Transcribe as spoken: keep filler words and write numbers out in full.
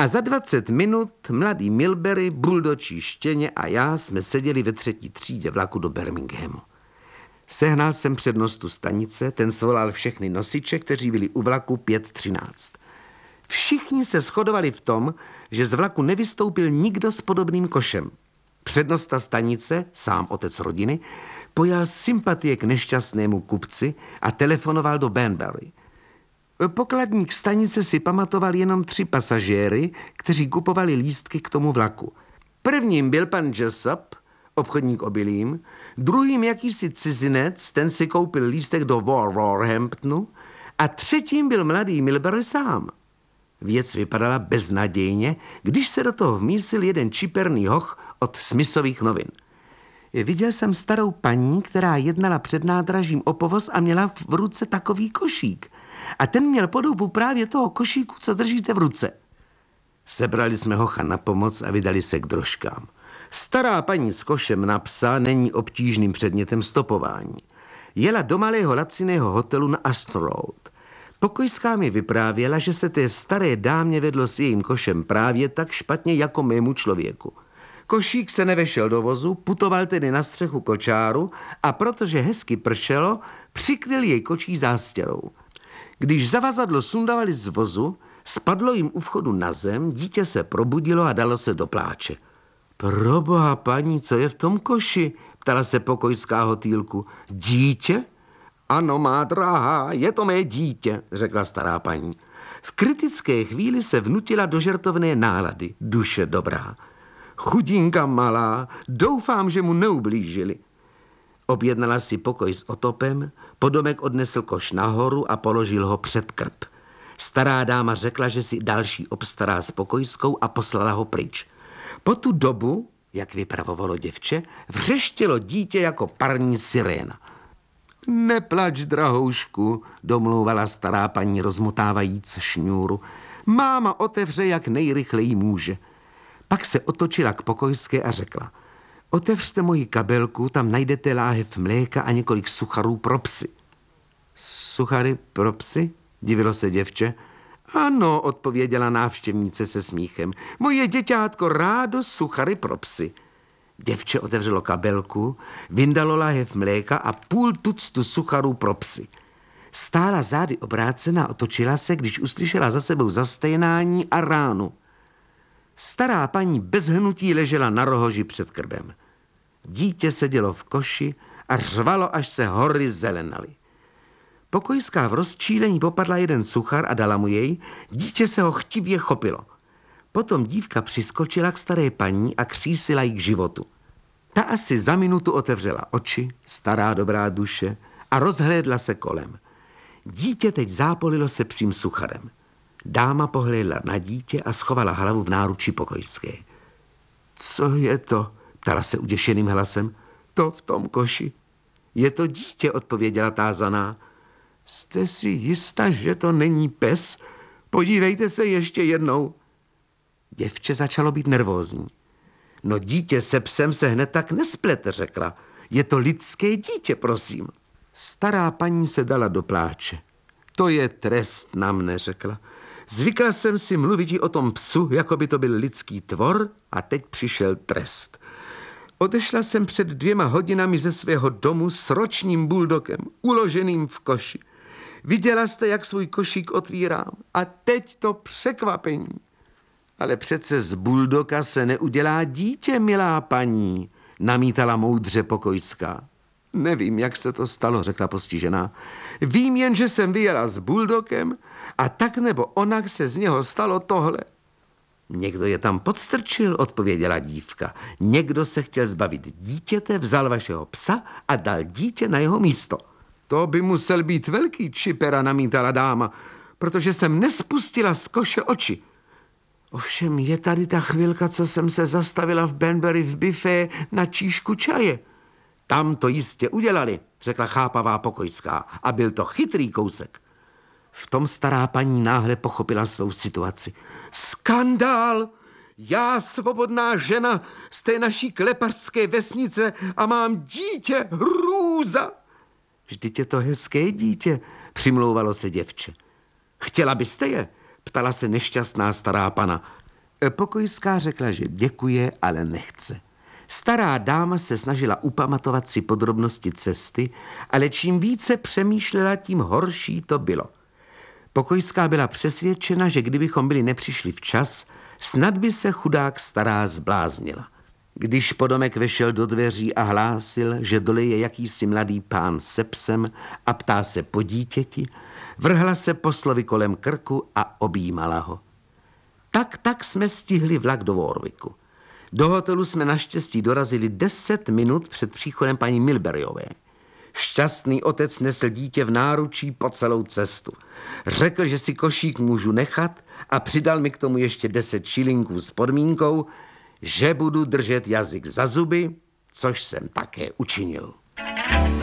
A za dvacet minut mladý Milbury, buldočí štěně a já jsme seděli ve třetí třídě vlaku do Birminghamu. Sehnal jsem přednostu stanice, ten svolal všechny nosiče, kteří byli u vlaku pět třináct. Všichni se shodovali v tom, že z vlaku nevystoupil nikdo s podobným košem. Přednosta stanice, sám otec rodiny, pojal sympatie k nešťastnému kupci a telefonoval do Banbury. Pokladník stanice si pamatoval jenom tři pasažéry, kteří kupovali lístky k tomu vlaku. Prvním byl pan Jessop, obchodník obilím, druhým jakýsi cizinec, ten si koupil lístek do Wolverhamptonu a třetím byl mladý Milbury sám. Věc vypadala beznadějně, když se do toho vmísil jeden čiperný hoch od Smithových novin. Viděl jsem starou paní, která jednala před nádražím o povoz a měla v ruce takový košík. A ten měl podobu právě toho košíku, co držíte v ruce. Sebrali jsme hocha na pomoc a vydali se k drožkám. Stará paní s košem na psa není obtížným předmětem stopování. Jela do malého laciného hotelu na Astor Road. Pokojská mi vyprávěla, že se té staré dámě vedlo s jejím košem právě tak špatně jako mému člověku. Košík se nevešel do vozu, putoval tedy na střechu kočáru a protože hezky pršelo, přikryl jej kočí zástěrou. Když zavazadlo sundavali z vozu, spadlo jim u vchodu na zem, dítě se probudilo a dalo se do pláče. Proboha, paní, co je v tom koši? Ptala se pokojská hotýlku. Dítě? Ano, má drahá, je to mé dítě, řekla stará paní. V kritické chvíli se vnutila do žertovné nálady, duše dobrá. Chudinka malá, doufám, že mu neublížili. Objednala si pokoj s otopem, podomek odnesl koš nahoru a položil ho před krb. Stará dáma řekla, že si další obstará s pokojskou a poslala ho pryč. Po tu dobu, jak vypravovalo děvče, vřeštělo dítě jako parní siréna. Neplač, drahoušku, domlouvala stará paní rozmotávajíc šňůru. Máma otevře, jak nejrychleji může. Pak se otočila k pokojské a řekla. Otevřte moji kabelku, tam najdete láhev mléka a několik sucharů pro psy. Suchary pro psy? Divilo se děvče. Ano, odpověděla návštěvnice se smíchem. Moje děťátko rádo suchary pro psy. Děvče otevřelo kabelku, vyndalo láhev mléka a půl tuctu sucharů pro psy. Stála zády obrácená, otočila se, když uslyšela za sebou zasténání a ránu. Stará paní bez hnutí ležela na rohoži před krbem. Dítě sedělo v koši a řvalo, až se hory zelenaly. Pokojská v rozčílení popadla jeden suchar a dala mu jej, dítě se ho chtivě chopilo. Potom dívka přiskočila k staré paní a křísila jí k životu. Ta asi za minutu otevřela oči, stará dobrá duše, a rozhlédla se kolem. Dítě teď zápolilo se psím sucharem. Dáma pohlédla na dítě a schovala hlavu v náruči pokojské. Co je to? Ptala se uděšeným hlasem. To v tom koši. Je to dítě, odpověděla tázaná. Jste si jistá, že to není pes? Podívejte se ještě jednou. Děvče začalo být nervózní. No dítě se psem se hned tak nesplete, řekla. Je to lidské dítě, prosím. Stará paní se dala do pláče. To je trest na mne, řekla. Zvykla jsem si mluvit o tom psu, jako by to byl lidský tvor, a teď přišel trest. Odešla jsem před dvěma hodinami ze svého domu s ročním buldokem, uloženým v koši. Viděla jste, jak svůj košík otvírám. A teď to překvapení. Ale přece z buldoka se neudělá dítě, milá paní, namítala moudře pokojská. Nevím, jak se to stalo, řekla postižená. Vím jen, že jsem vyjela s buldokem a tak nebo onak se z něho stalo tohle. Někdo je tam podstrčil, odpověděla dívka. Někdo se chtěl zbavit dítěte, vzal vašeho psa a dal dítě na jeho místo. To by musel být velký čipera, namítala dáma, protože jsem nespustila z koše oči. Ovšem je tady ta chvilka, co jsem se zastavila v Banbury v bifé na číšku čaje. Tam to jistě udělali, řekla chápavá pokojská, a byl to chytrý kousek. V tom stará paní náhle pochopila svou situaci. Skandál! Já, svobodná žena z té naší klepařské vesnice a mám dítě, hrůza! Vždyť je to hezké dítě, přimlouvalo se děvče. Chtěla byste je? Ptala se nešťastná stará pana. Pokojská řekla, že děkuje, ale nechce. Stará dáma se snažila upamatovat si podrobnosti cesty, ale čím více přemýšlela, tím horší to bylo. Pokojská byla přesvědčena, že kdybychom byli nepřišli včas, snad by se chudák stará zbláznila. Když podomek vešel do dveří a hlásil, že dole je jakýsi mladý pán se psem a ptá se po dítěti, vrhla se poslovi kolem krku a objímala ho. Tak, tak jsme stihli vlak do Warwicku. Do hotelu jsme naštěstí dorazili deset minut před příchodem paní Milburyové. Šťastný otec nesl dítě v náručí po celou cestu. Řekl, že si košík můžu nechat a přidal mi k tomu ještě deset šilinků s podmínkou, že budu držet jazyk za zuby, což jsem také učinil.